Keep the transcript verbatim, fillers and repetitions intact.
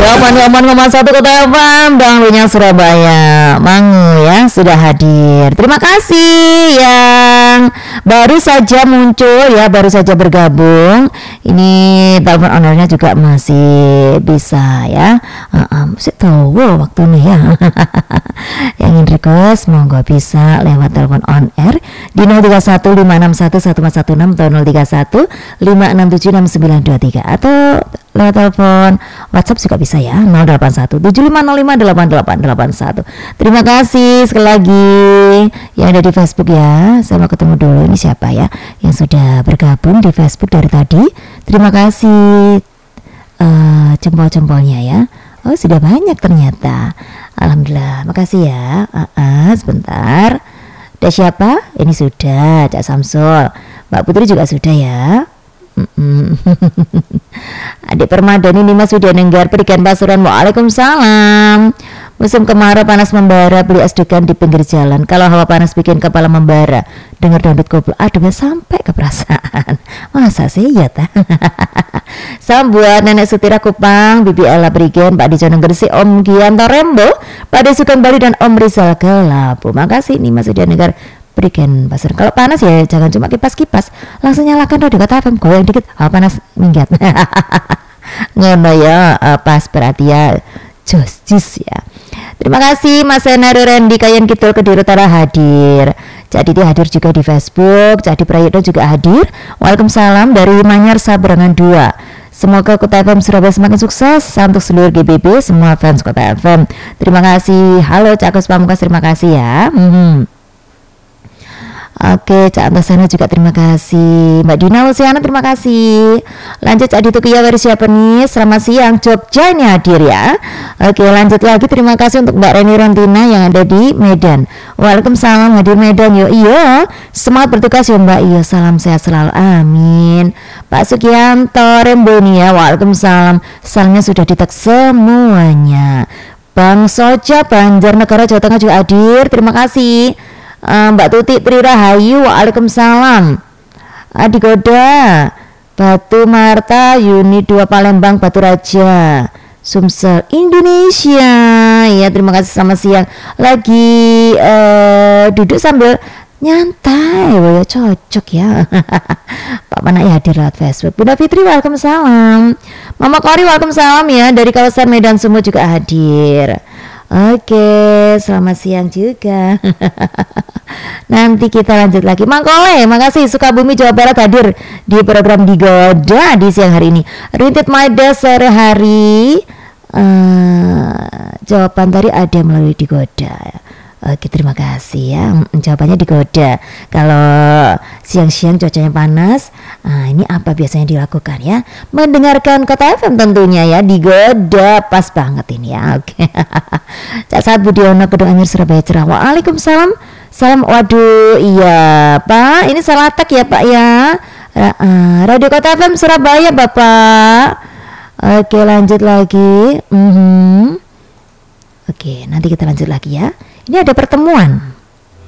delapan puluh delapan koma satu Kota F M Danglunya Surabaya. Mangu ya sudah hadir. Terima kasih yang baru saja muncul ya, baru saja bergabung. Ini telepon ownernya juga masih bisa ya. Uh, uh, masih tahu waktunya ya. Yang ingin request monggo bisa lewat telepon on air di nol tiga satu lima enam satu satu empat satu enam atau nol tiga satu lima enam tujuh enam sembilan dua tiga atau lewat telepon WhatsApp juga bisa ya, nol delapan satu tujuh lima nol lima delapan delapan delapan satu. Terima kasih sekali lagi yang ada di Facebook ya. Saya mau ketemu dulu, ini siapa ya yang sudah bergabung di Facebook dari tadi. Terima kasih uh, jempol-jempolnya ya. Oh sudah banyak ternyata. Alhamdulillah, makasih ya. uh, uh, Sebentar. Ada siapa? Ini sudah, Cak Samsul. Mbak Putri juga sudah ya. Adik Permadani Nima sudah nenggar Perikan Pasuruan. Waalaikumsalam. Musim kemarau panas membara, beli es degan di pinggir jalan. Kalau hawa panas bikin kepala membara, dengar dangdut koplo, aduh sampai ke perasaan. Masa sih ya ta? Salam buat Nenek Sutira Kupang, Bibi Ella Prigen, Pak Dijono Gresik, Om Gianto Rembo, Pak Desukan Bali dan Om Rizal Gelapu. Makasih nih Mas sudah nenggar Perikan Pasuruan. Kalau panas ya jangan cuma kipas-kipas, langsung nyalakan radio Kota F M, goyang dikit, hawa panas minggat. Ngono ya, uh, pas berarti ya jos jis ya. Terima kasih Mas Senario Randy Kayan Kidul Kediri Utara hadir. Cak Diti hadir juga di Facebook. Cak Di Prayitno juga hadir. Waalaikumsalam dari Manyar Saberangan dua. Semoga Kota F M Surabaya semakin sukses. Salam untuk seluruh G B B, semua fans Kota F M. Terima kasih. Halo Cak Gus Pamungkas, terima kasih ya. Hmm. Oke, Cak Antasana juga terima kasih. Mbak Dina Luciana terima kasih. Lanjut Cak Dito Kia dari siapa nih? Selamat siang, Jogja ini hadir ya. Oke, lanjut lagi. Terima kasih untuk Mbak Reni Rantina yang ada di Medan. Waalaikumsalam, hadir Medan yo. Iya, semangat bertugas ya Mbak. Iya, salam sehat selalu. Amin. Pak Sugianto Remboni ya. Waalaikumsalam. Salamnya sudah ditek semuanya. Bang Soja Banjarnegara Jawa Tengah juga hadir. Terima kasih. Mbak Tuti Tri Rahayu, waalaikumsalam. Adi Goda, Batu Marta, Unit dua Palembang, Batu Raja, Sumsel, Indonesia. Ya terima kasih, selamat siang. Lagi uh, duduk sambil nyantai, wah ya cocok ya. Pak Manai hadir lewat Facebook. Bunda Fitri, waalaikumsalam. Mama Kori, waalaikumsalam ya. Dari kawasan Medan Sumut juga hadir. Oke, selamat siang juga. Nanti kita lanjut lagi. Mangkole, makasih. Sukabumi Jawa Barat hadir di program Digoda di siang hari ini. Rintit Maida sore hari. Uh, jawaban tadi ada melalui Digoda. Oke, terima kasih ya. Jawabannya Digoda. Kalau siang-siang cuacanya panas, nah ini apa biasanya dilakukan ya? Mendengarkan Kota F M tentunya ya. Digoda pas banget ini ya. Oke. Cak Saat Budiono Kedung Anyar Surabaya Cerah. Waalaikumsalam. Salam, waduh iya Pak. Ini salah tak ya Pak ya. Radio Kota F M Surabaya Bapak. Oke, lanjut lagi. Mm-hmm. Oke, nanti kita lanjut lagi ya. Ini ada pertemuan